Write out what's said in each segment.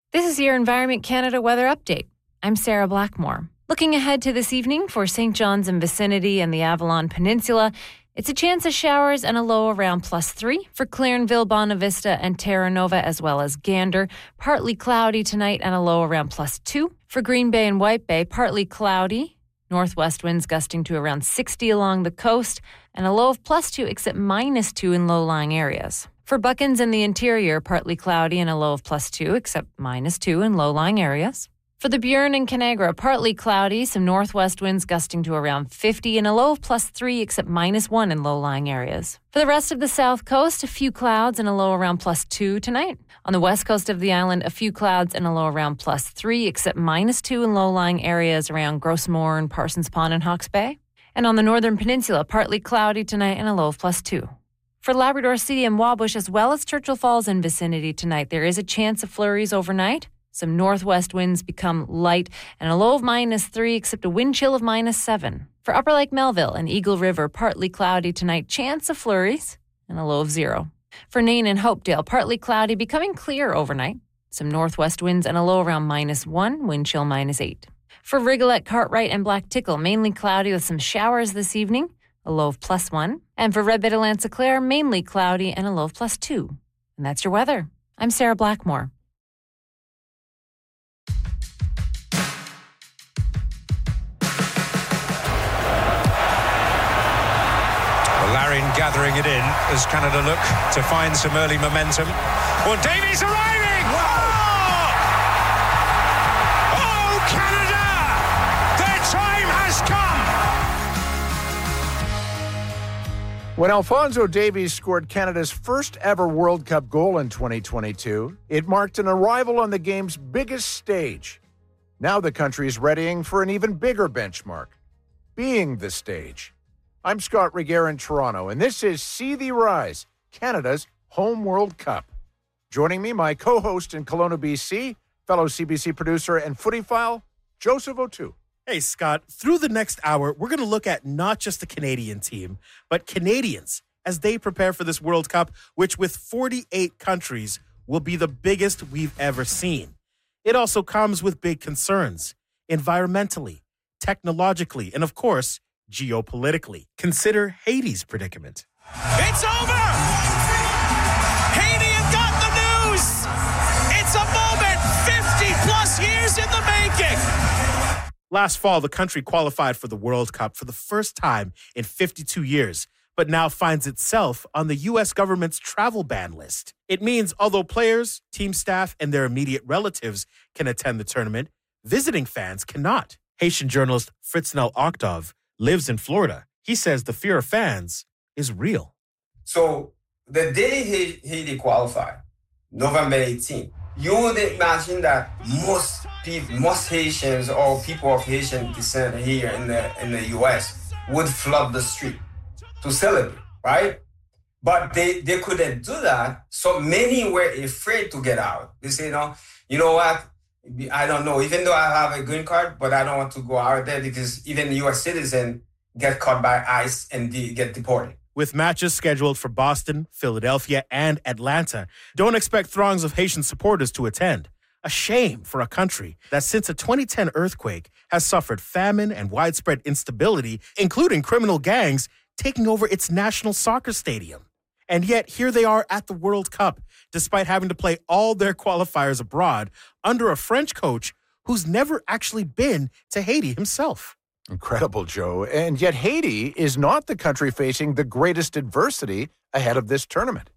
This is your Environment Canada weather update. I'm Sarah Blackmore. Looking ahead to this evening for St. John's and vicinity and the Avalon Peninsula, it's a chance of showers and a low around +3. For Clarenville, Bonavista, and Terra Nova, as well as Gander, partly cloudy tonight and a low around +2. For Green Bay and White Bay, partly cloudy. Northwest winds gusting to around 60 along the coast and a low of +2 except -2 in low-lying areas. For Buckens and the interior, partly cloudy and a low of +2 except -2 in low-lying areas. For the Burin and Canagra, partly cloudy, some northwest winds gusting to around 50 and a low of +3 except -1 in low-lying areas. For the rest of the south coast, a few clouds and a low around +2 tonight. On the west coast of the island, a few clouds and a low around +3 except -2 in low-lying areas around Grossmoor and Parsons Pond and Hawke's Bay. And on the northern peninsula, partly cloudy tonight and a low of +2. For Labrador City and Wabush, as well as Churchill Falls and vicinity tonight, there is a chance of flurries overnight. Some northwest winds become light and a low of -3 except a wind chill of -7. For Upper Lake Melville and Eagle River, partly cloudy tonight, chance of flurries and a low of 0. For Nain and Hopedale, partly cloudy, becoming clear overnight. Some northwest winds and a low around -1, wind chill -8. For Rigolette, Cartwright, and Black Tickle, mainly cloudy with some showers this evening, a low of +1. And for Red Bit of Lanza Clare, mainly cloudy and a low of +2. And that's your weather. I'm Sarah Blackmore. Larin gathering it in as Canada look to find some early momentum. Well, Davies arriving! Oh! Oh, Canada! Their time has come! When Alphonso Davies scored Canada's first ever World Cup goal in 2022, it marked an arrival on the game's biggest stage. Now the country is readying for an even bigger benchmark, being the stage. I'm Scott Reguer in Toronto, and this is See Thee Rise, Canada's home World Cup. Joining me, my co-host in Kelowna, BC, fellow CBC producer and footyphile, Joseph O'Toole. Hey, Scott. Through the next hour, we're going to look at not just the Canadian team, but Canadians as they prepare for this World Cup, which with 48 countries will be the biggest we've ever seen. It also comes with big concerns, environmentally, technologically, and of course, geopolitically. Consider Haiti's predicament. It's over! Haiti have got the news! It's a moment 50-plus years in the making! Last fall, the country qualified for the World Cup for the first time in 52 years, but now finds itself on the U.S. government's travel ban list. It means although players, team staff, and their immediate relatives can attend the tournament, visiting fans cannot. Haitian journalist Fritznel Octave lives in Florida. He says the fear of fans is real. So the day Haiti qualified, November 18th, you would imagine that most Haitians or people of Haitian descent here in the U.S. would flood the street to celebrate, right? But they couldn't do that. So many were afraid to get out. They say, you know what? I don't know, even though I have a green card, but I don't want to go out there because even U.S. citizens get caught by ICE and get deported. With matches scheduled for Boston, Philadelphia, and Atlanta, don't expect throngs of Haitian supporters to attend. A shame for a country that since a 2010 earthquake has suffered famine and widespread instability, including criminal gangs taking over its national soccer stadium. And yet, here they are at the World Cup, despite having to play all their qualifiers abroad under a French coach who's never actually been to Haiti himself. Incredible, Joe. And yet Haiti is not the country facing the greatest adversity ahead of this tournament.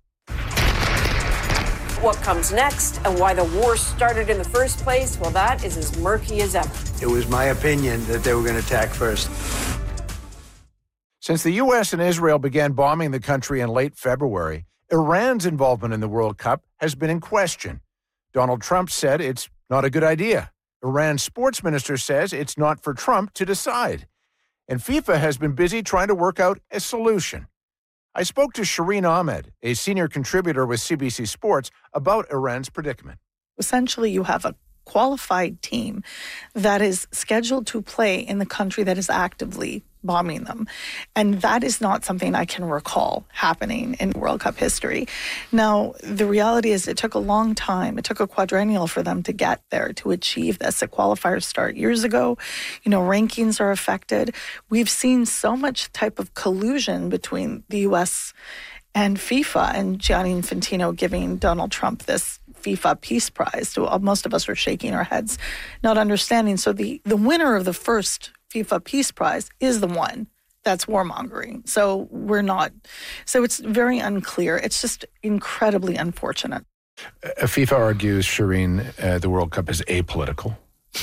What comes next and why the war started in the first place, well, that is as murky as ever. It was my opinion that they were going to attack first. Since the U.S. and Israel began bombing the country in late February, Iran's involvement in the World Cup has been in question. Donald Trump said it's not a good idea. Iran's sports minister says it's not for Trump to decide. And FIFA has been busy trying to work out a solution. I spoke to Shireen Ahmed, a senior contributor with CBC Sports, about Iran's predicament. Essentially, you have a qualified team that is scheduled to play in the country that is actively bombing them. And that is not something I can recall happening in World Cup history. Now, the reality is it took a long time. It took a quadrennial for them to get there, to achieve this. The qualifiers start years ago. Rankings are affected. We've seen so much type of collusion between the U.S. and FIFA, and Gianni Infantino giving Donald Trump this FIFA Peace Prize. So most of us are shaking our heads, not understanding. So the winner of the first FIFA Peace Prize is the one that's warmongering. So it's very unclear. It's just incredibly unfortunate. FIFA argues, Shireen, the World Cup is apolitical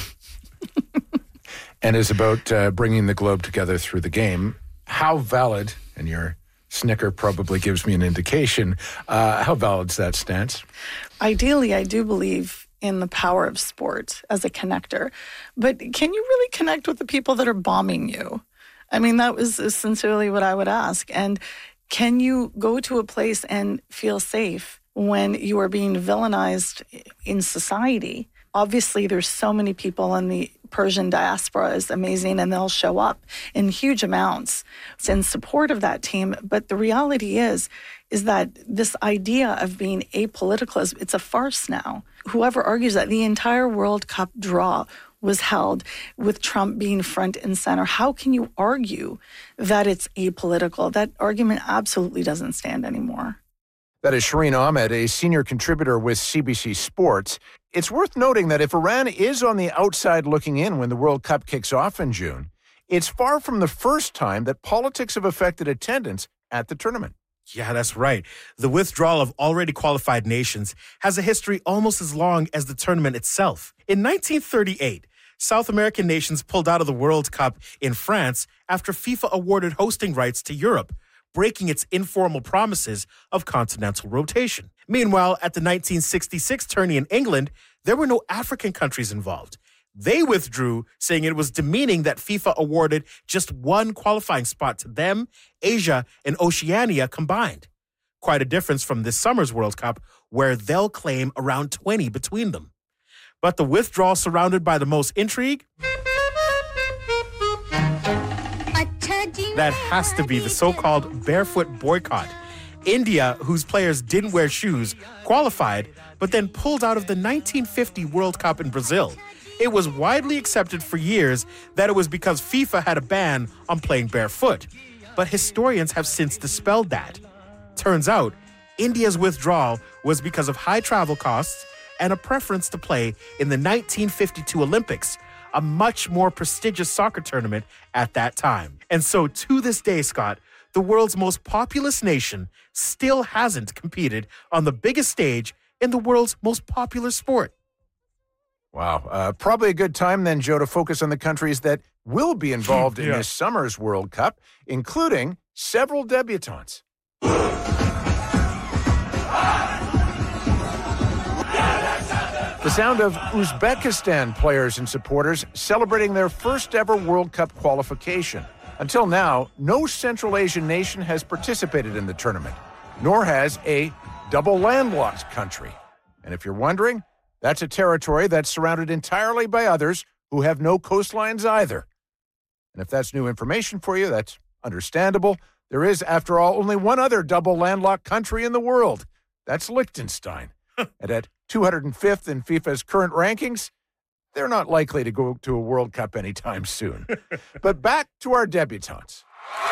and is about bringing the globe together through the game. How valid, and your snicker probably gives me an indication, how valid is that stance? Ideally, I do believe in the power of sport as a connector. But can you really connect with the people that are bombing you? I mean, that was sincerely what I would ask. And can you go to a place and feel safe when you are being villainized in society? Obviously, there's so many people, and the Persian diaspora is amazing, and they'll show up in huge amounts in support of that team. But the reality is that this idea of being apolitical, it's a farce now. Whoever argues that the entire World Cup draw was held with Trump being front and center, how can you argue that it's apolitical? That argument absolutely doesn't stand anymore. That is Shireen Ahmed, a senior contributor with CBC Sports. It's worth noting that if Iran is on the outside looking in when the World Cup kicks off in June, it's far from the first time that politics have affected attendance at the tournament. Yeah, that's right. The withdrawal of already qualified nations has a history almost as long as the tournament itself. In 1938, South American nations pulled out of the World Cup in France after FIFA awarded hosting rights to Europe, breaking its informal promises of continental rotation. Meanwhile, at the 1966 tourney in England, there were no African countries involved. They withdrew, saying it was demeaning that FIFA awarded just one qualifying spot to them, Asia, and Oceania combined. Quite a difference from this summer's World Cup, where they'll claim around 20 between them. But the withdrawal surrounded by the most intrigue? That has to be the so-called barefoot boycott. India, whose players didn't wear shoes, qualified, but then pulled out of the 1950 World Cup in Brazil. It was widely accepted for years that it was because FIFA had a ban on playing barefoot. But historians have since dispelled that. Turns out, India's withdrawal was because of high travel costs and a preference to play in the 1952 Olympics, a much more prestigious soccer tournament at that time. And so to this day, Scott, the world's most populous nation still hasn't competed on the biggest stage in the world's most popular sport. Wow. Probably a good time then, Joe, to focus on the countries that will be involved in this summer's World Cup, including several debutantes. The sound of Uzbekistan players and supporters celebrating their first ever World Cup qualification. Until now, no Central Asian nation has participated in the tournament, nor has a double landlocked country. And if you're wondering, that's a territory that's surrounded entirely by others who have no coastlines either. And if that's new information for you, that's understandable. There is, after all, only one other double landlocked country in the world. That's Liechtenstein. And at 205th in FIFA's current rankings, they're not likely to go to a World Cup anytime soon. But back to our debutantes.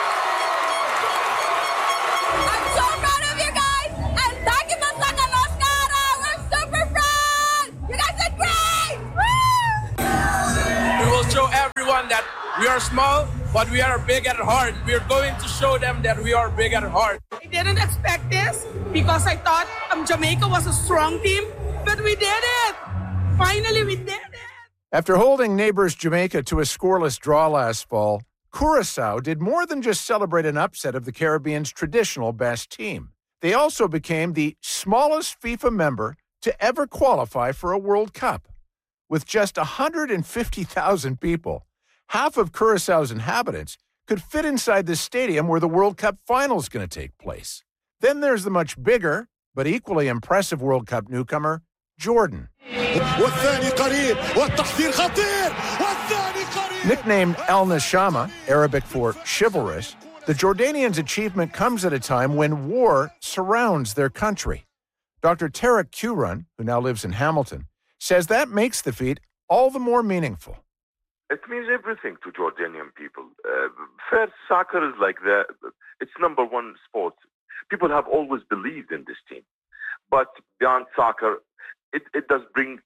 I'm so proud of you guys, and thank you for sucking Oscara. We're super proud. You guys did great. Woo! We will show everyone that we are small, but we are big at heart. We are going to show them that we are big at heart. I didn't expect this because I thought Jamaica was a strong team, but we did it. Finally, we did it. After holding neighbors Jamaica to a scoreless draw last fall, Curaçao did more than just celebrate an upset of the Caribbean's traditional best team. They also became the smallest FIFA member to ever qualify for a World Cup. With just 150,000 people, half of Curaçao's inhabitants could fit inside the stadium where the World Cup final is going to take place. Then there's the much bigger, but equally impressive World Cup newcomer, Jordan. والثاني قريب والتحضير خطير والثاني قريب Nicknamed Al Nashama, Arabic for chivalrous, the Jordanians' achievement comes at a time when war surrounds their country. Dr. Tarek Kuran, who now lives in Hamilton, says that makes the feat all the more meaningful. It means everything to Jordanian people. First, soccer is like it's number one sport. People have always believed in this team. But beyond soccer, it does bring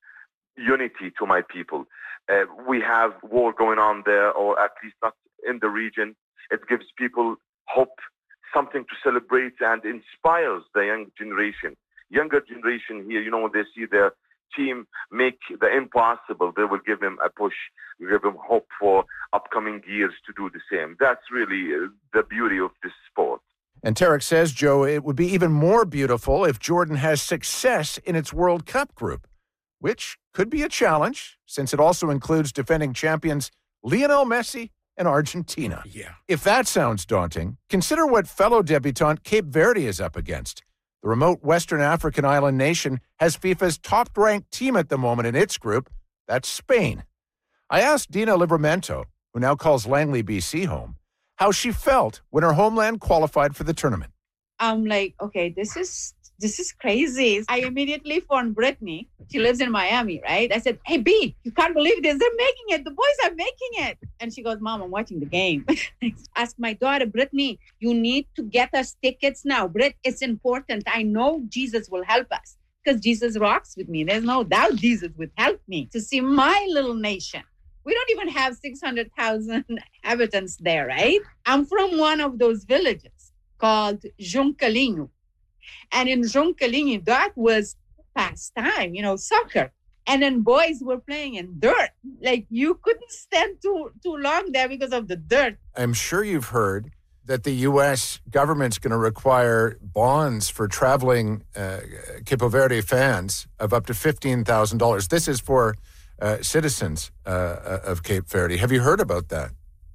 unity to my people. We have war going on there, or at least not in the region. It gives people hope, something to celebrate, and inspires the younger generation here. When they see their team make the impossible, they will give them a push, give them hope for upcoming years to do the same. That's really the beauty of this sport. And Tarek says, Joe, it would be even more beautiful if Jordan has success in its World Cup group, which could be a challenge since it also includes defending champions Lionel Messi and Argentina. Yeah. If that sounds daunting, consider what fellow debutante Cape Verde is up against. The remote Western African island nation has FIFA's top-ranked team at the moment in its group. That's Spain. I asked Dina Livramento, who now calls Langley, BC home, how she felt when her homeland qualified for the tournament. I'm like, okay, this is crazy. I immediately phoned Brittany. She lives in Miami, right? I said, hey, B, you can't believe this. They're making it. The boys are making it. And she goes, Mom, I'm watching the game. Ask my daughter, Brittany, you need to get us tickets now. Britt, it's important. I know Jesus will help us because Jesus rocks with me. There's no doubt Jesus would help me to see my little nation. We don't even have 600,000 inhabitants there, right? I'm from one of those villages called Juncalinho. And in Juncalinho, that was pastime, soccer. And then boys were playing in dirt. Like you couldn't stand too long there because of the dirt. I'm sure you've heard that the U.S. government's going to require bonds for traveling Cape Verde fans of up to $15,000. This is for citizens of Cape Verde. Have you heard about that?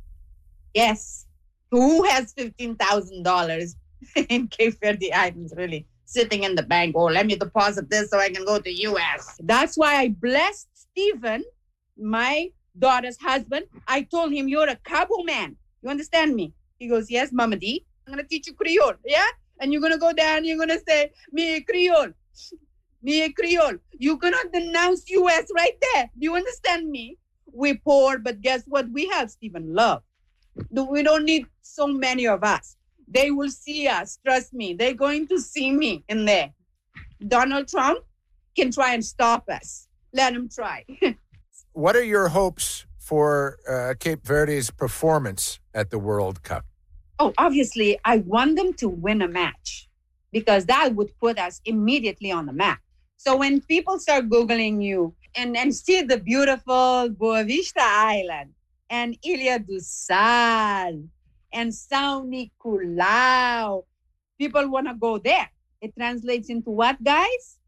Yes. Who has $15,000 in Cape Verde Islands, really? Sitting in the bank, let me deposit this so I can go to U.S. That's why I blessed Stephen, my daughter's husband. I told him, you're a Cabo man. You understand me? He goes, yes, Mama D. I'm going to teach you Creole, yeah? And you're going to go down and you're going to say, me Creole. Me Creole. You're going to denounce U.S. right there. Do you understand me? We're poor, but guess what? We have Stephen love. We don't need so many of us. They will see us. Trust me. They're going to see me in there. Donald Trump can try and stop us. Let him try. What are your hopes for Cape Verde's performance at the World Cup? Oh, obviously, I want them to win a match because that would put us immediately on the map. So when people start Googling you and see the beautiful Boa Vista Island and Ilha do Sal and São Nicolau, people want to go there. It translates into what, guys?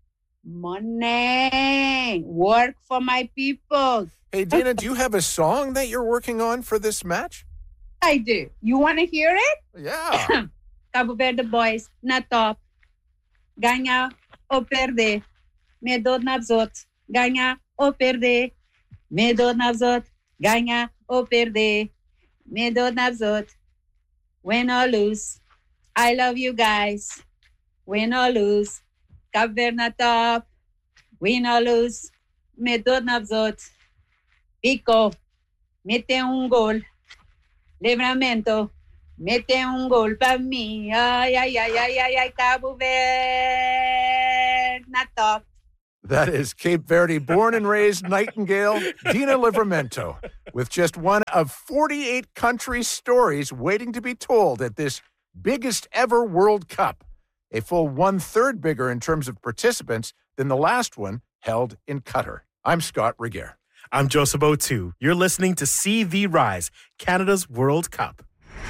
Money. Work for my people. Hey, Dina, do you have a song that you're working on for this match? I do. You want to hear it? Yeah. Cabo Verde boys, na top. Ganha ou perder. Medo na zot. Ganha ou perder. Medo na zot. Ganha ou perder. Medo na zot. Win or lose. I love you guys. Win or lose. Cabo Verde na top. Win or lose. Medo na zot. Pico. Mete gol. Livramento. Mete gol para mim. Ai, ai, ai, ai, ai, ai, Cabo Verde na top. That is Cape Verde born and raised Nightingale, Dina Livramento, with just one of 48 country stories waiting to be told at this biggest ever World Cup, a full 1/3 bigger in terms of participants than the last one held in Qatar. I'm Scott Regier. I'm Joseph O'Toole. You're listening to CV Rise, Canada's World Cup.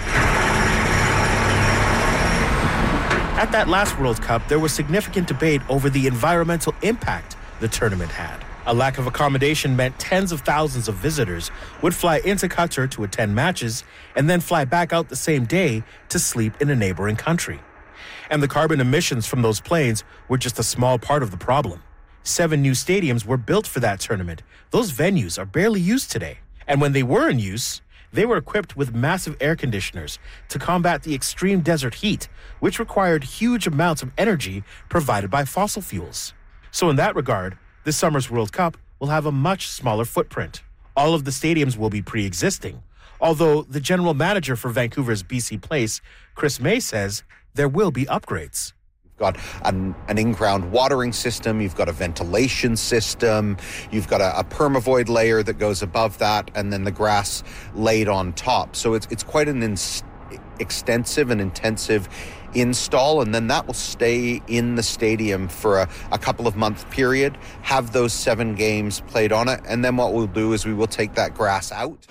At that last World Cup, there was significant debate over the environmental impact the tournament had. A lack of accommodation meant tens of thousands of visitors would fly into Qatar to attend matches and then fly back out the same day to sleep in a neighboring country. And the carbon emissions from those planes were just a small part of the problem. 7 new stadiums were built for that tournament. Those venues are barely used today. And when they were in use, they were equipped with massive air conditioners to combat the extreme desert heat, which required huge amounts of energy provided by fossil fuels. So in that regard, this summer's World Cup will have a much smaller footprint. All of the stadiums will be pre-existing, although the general manager for Vancouver's BC Place, Chris May, says there will be upgrades. You've got an in-ground watering system, you've got a ventilation system, you've got a permavoid layer that goes above that, and then the grass laid on top. So it's quite an extensive and intensive install, and then that will stay in the stadium for a couple of month period, have those 7 games played on it, and then what we'll do is we will take that grass out.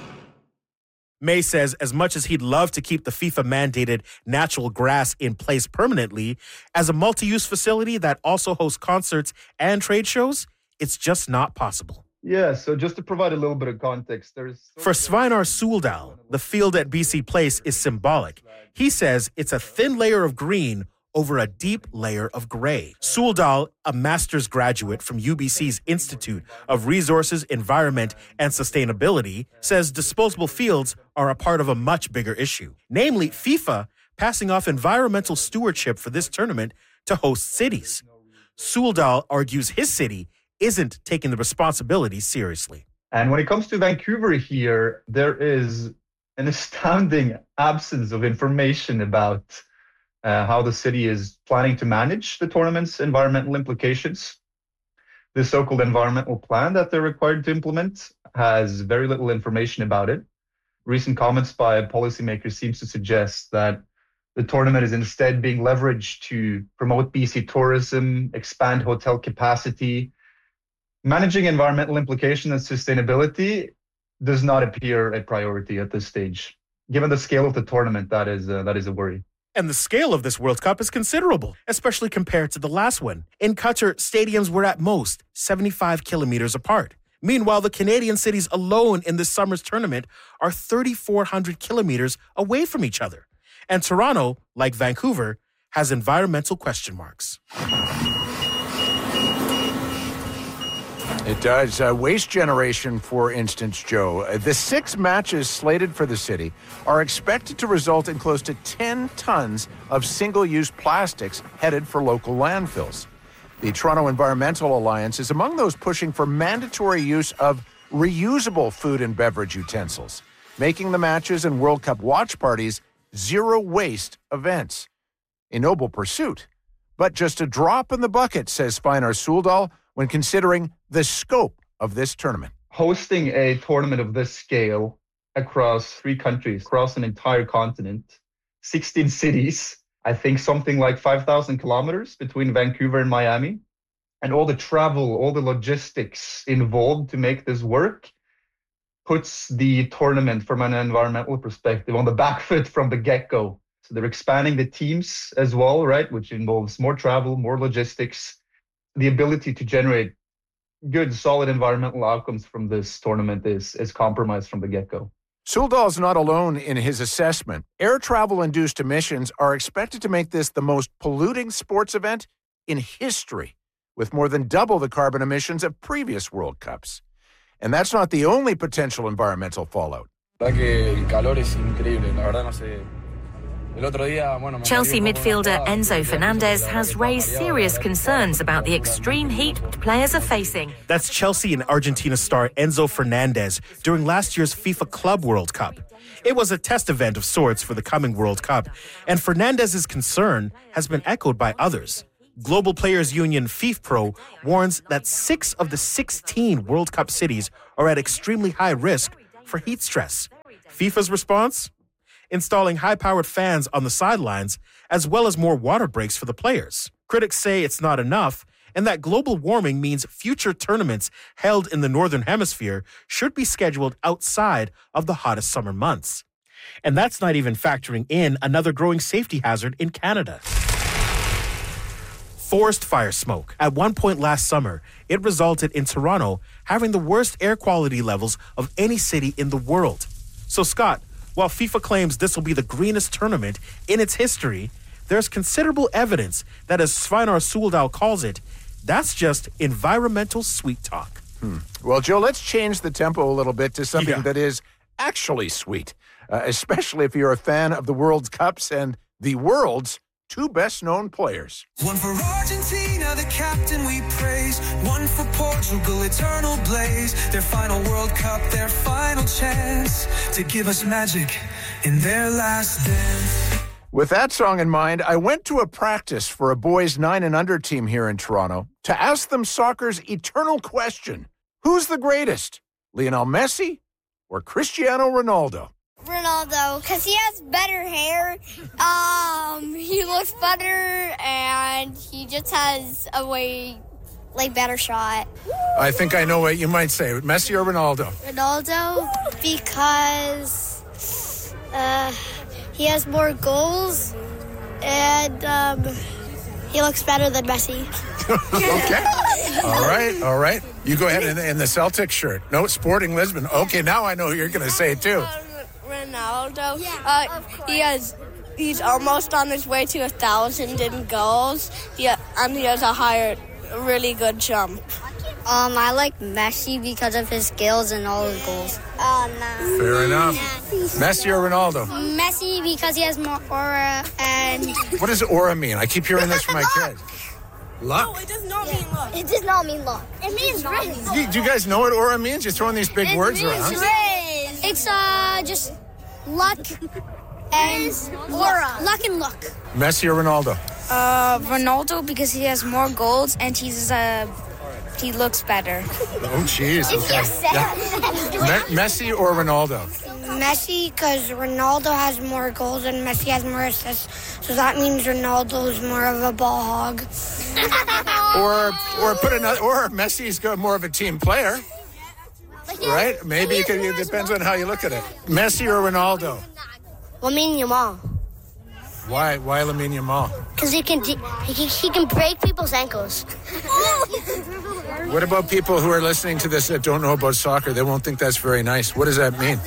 May says as much as he'd love to keep the FIFA-mandated natural grass in place permanently, as a multi-use facility that also hosts concerts and trade shows, it's just not possible. Yeah, so just to provide a little bit of context, For Sveinar Suldal, the field at BC Place is symbolic. He says it's a thin layer of green over a deep layer of gray. Suldal, a master's graduate from UBC's Institute of Resources, Environment, and Sustainability, says disposable fields are a part of a much bigger issue, namely FIFA passing off environmental stewardship for this tournament to host cities. Suldal argues his city isn't taking the responsibility seriously. And when it comes to Vancouver here, there is an astounding absence of information about how the city is planning to manage the tournament's environmental implications. The so-called environmental plan that they're required to implement has very little information about it. Recent comments by policymakers seems to suggest that the tournament is instead being leveraged to promote BC tourism, expand hotel capacity. Managing environmental implications and sustainability does not appear a priority at this stage. Given the scale of the tournament, that is a worry. And the scale of this World Cup is considerable, especially compared to the last one. In Qatar, stadiums were at most 75 kilometers apart. Meanwhile, the Canadian cities alone in this summer's tournament are 3,400 kilometers away from each other. And Toronto, like Vancouver, has environmental question marks. It does. Waste generation, for instance, Joe. The 6 matches slated for the city are expected to result in close to 10 tons of single-use plastics headed for local landfills. The Toronto Environmental Alliance is among those pushing for mandatory use of reusable food and beverage utensils, making the matches and World Cup watch parties zero-waste events. A noble pursuit, but just a drop in the bucket, says Sveinar Suldal, when considering the scope of this tournament. Hosting a tournament of this scale across 3 countries, across an entire continent, 16 cities, I think something like 5,000 kilometers between Vancouver and Miami, and all the travel, all the logistics involved to make this work puts the tournament from an environmental perspective on the back foot from the get-go. So they're expanding the teams as well, right, which involves more travel, more logistics. The ability to generate good, solid environmental outcomes from this tournament is compromised from the get-go. Suldal's not alone in his assessment. Air travel-induced emissions are expected to make this the most polluting sports event in history, with more than double the carbon emissions of previous World Cups. And that's not the only potential environmental fallout. Chelsea midfielder Enzo Fernandez has raised serious concerns about the extreme heat players are facing. That's Chelsea and Argentina star Enzo Fernandez during last year's FIFA Club World Cup. It was a test event of sorts for the coming World Cup, and Fernandez's concern has been echoed by others. Global Players Union FIFPro warns that 6 of the 16 World Cup cities are at extremely high risk for heat stress. FIFA's response? Installing high-powered fans on the sidelines, as well as more water breaks for the players. Critics say it's not enough, and that global warming means future tournaments held in the Northern Hemisphere should be scheduled outside of the hottest summer months. And that's not even factoring in another growing safety hazard in Canada. Forest fire smoke. At one point last summer, it resulted in Toronto having the worst air quality levels of any city in the world. So, Scott, while FIFA claims this will be the greenest tournament in its history, there's considerable evidence that, as Sveinar Suldal calls it, that's just environmental sweet talk. Well, Joe, let's change the tempo a little bit to something Yeah. that is actually sweet, especially if you're a fan of the World Cups and the world's two best-known players. One for Argentina, the captain we praise. One for Portugal, eternal blaze. Their final World Cup, their final chance to give us magic in their last dance. With that song in mind, I went to a practice for a boys 9 and under team here in Toronto to ask them soccer's eternal question. Who's the greatest, Lionel Messi or Cristiano Ronaldo? Ronaldo, because he has better hair. He looks better, and he just has a better shot. I think I know what you might say. Messi or Ronaldo? Ronaldo, because he has more goals, and he looks better than Messi. Okay. All right. You go ahead in the Celtic shirt. No, Sporting Lisbon. Okay, now I know who you're going to say too. Ronaldo, he's almost on his way to 1,000 in goals. And he has a really good jump. I like Messi because of his skills and all his goals. Oh, no. Fair enough. Messi or Ronaldo? Messi because he has more aura and... What does aura mean? I keep hearing this from my kids. Luck? No, it does not mean luck. It does not mean luck. It means race. Do you guys know what aura means? You're throwing these big words around. It's just luck and aura. Luck and luck. Messi or Ronaldo? Ronaldo because he has more goals and he looks better. Oh, jeez. Okay. Messi or Ronaldo? Messi because Ronaldo has more goals and Messi has more assists, so that means Ronaldo is more of a ball hog. or Messi's got more of a team player, right? Maybe it depends on how you look at it. Messi or Ronaldo? Lamine Yamal. Why Lamine Yamal? Because he can break people's ankles. What about people who are listening to this that don't know about soccer? They won't think that's very nice. What does that mean?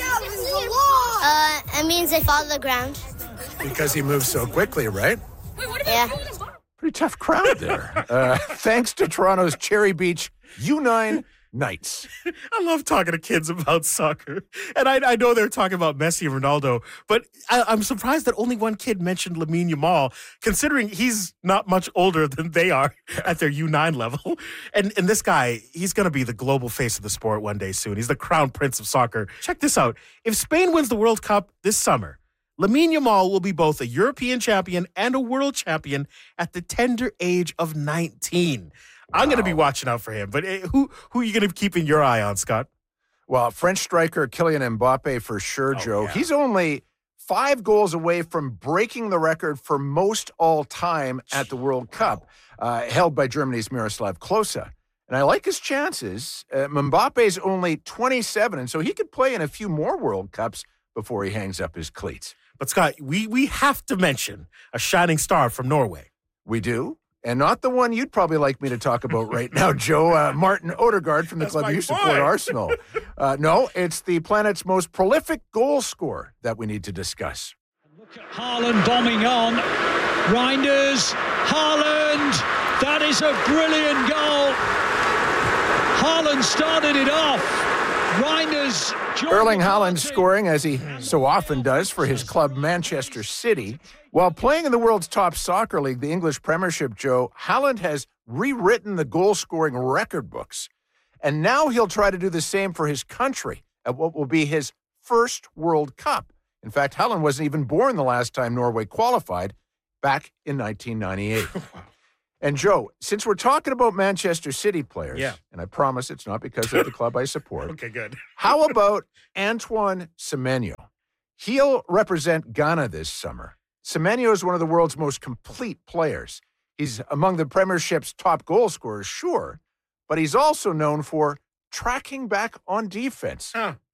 It means they fall to the ground. Because he moves so quickly, right? Yeah. Pretty tough crowd there. Thanks to Toronto's Cherry Beach U9 Knights. I love talking to kids about soccer. And I know they're talking about Messi and Ronaldo, but I'm surprised that only one kid mentioned Lamine Yamal, considering he's not much older than they are at their U9 level. And this guy, he's going to be the global face of the sport one day soon. He's the crown prince of soccer. Check this out. If Spain wins the World Cup this summer, Lamine Yamal will be both a European champion and a world champion at the tender age of 19. I'm going to be watching out for him. But who are you going to be keeping your eye on, Scott? Well, French striker Kylian Mbappe for sure, Joe. Yeah. He's only 5 goals away from breaking the record for most all-time at the World Cup, held by Germany's Miroslav Klose. And I like his chances. Mbappe's only 27, and so he could play in a few more World Cups before he hangs up his cleats. But, Scott, we have to mention a shining star from Norway. We do? And not the one you'd probably like me to talk about right now, Joe. Martin Odegaard from the club you support, Arsenal. No, it's the planet's most prolific goal scorer that we need to discuss. Haaland bombing on. Reinders. Haaland. That is a brilliant goal. Haaland started it off. Reinders. Erling Haaland scoring, as he so often does, for his club Manchester City. While playing in the world's top soccer league, the English Premiership, Joe, Haaland has rewritten the goal-scoring record books. And now he'll try to do the same for his country at what will be his first World Cup. In fact, Haaland wasn't even born the last time Norway qualified, back in 1998. And, Joe, since we're talking about Manchester City players, and I promise it's not because of the club I support. Okay, good. How about Antoine Semenyo? He'll represent Ghana this summer. Semenyo is one of the world's most complete players. He's among the Premiership's top goal scorers, sure, but he's also known for tracking back on defense.